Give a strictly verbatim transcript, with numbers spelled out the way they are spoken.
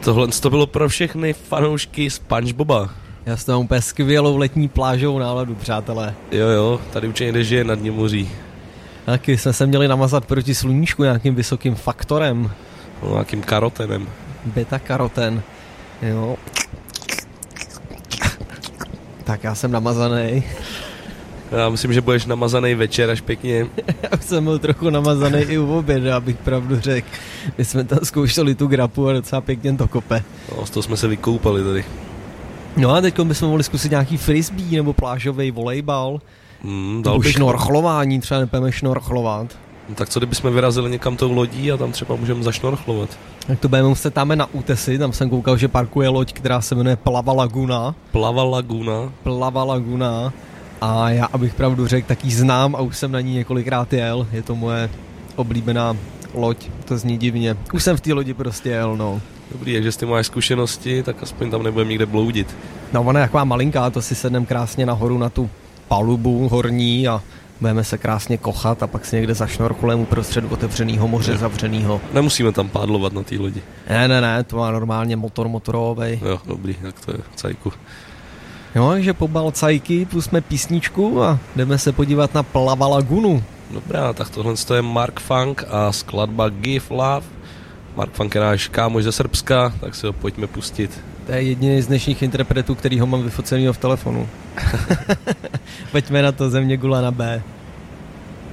Tohle to bylo pro všechny fanoušky SpongeBoba. Já jsem úplně skvělou letní plážovou náladu, přátelé. Jo, jo, tady určitě někde žije na dně moří. Taky jsme se měli namazat proti sluníčku nějakým vysokým faktorem. No, nějakým karotenem. Beta-karoten. Jo. Tak já jsem namazaný. Já myslím, že budeš namazaný večer až pěkně. Já jsem byl trochu namazaný i u oběda, abych pravdu řekl. My jsme tam zkoušeli tu grapu a docela pěkně to kope. No, z toho jsme se vykoupali tady. No a teď bychom mohli zkusit nějaký frisbee nebo plážový volejbal. Mm, nebo šnorchlování, třeba nepůjdeme šnorchlovat. No, tak co kdybychom vyrazili někam tou lodí a tam třeba můžeme zašnorchlovat? Tak to budeme muset tam na útesy, tam jsem koukal, že parkuje loď, která se jmenuje Plava Laguna. Plava Laguna. Plava Laguna. A já, abych pravdu řekl, tak ji znám a už jsem na ní několikrát jel. Je to moje oblíbená loď, to zní divně. Už jsem v té lodi prostě jel, no. Dobrý, takže s tím máš zkušenosti, tak aspoň tam nebudeme nikde bloudit. No ona je taková malinká, to si sedneme krásně nahoru na tu palubu horní a budeme se krásně kochat a pak si někde zašnorchlujeme uprostřed otevřenýho moře, ne. zavřenýho. Nemusíme tam pádlovat na té lodi. Ne, ne, ne, to má normálně motor motorovej. Jo, dobrý, tak to je v cajku. Jo, takže pobal cajky, pusme písničku a jdeme se podívat na Plava Lagunu. Dobrá, tak tohle je Mark Funk a skladba Give Love. Mark Funk je náš kámoš ze Srbska, tak si ho pojďme pustit. To je jediný z dnešních interpretů, kterýho mám vyfocenýho v telefonu. Pojďme na to, Země gula na B.